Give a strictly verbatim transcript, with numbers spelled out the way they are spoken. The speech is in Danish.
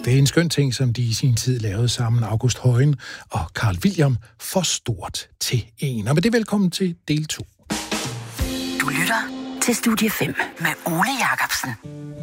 Det er en skøn ting, som de i sin tid lavede sammen, August Højen og Carl William, For stort til en. Og med det velkommen til del to. Du lytter til Studie fem med Ole Jacobsen.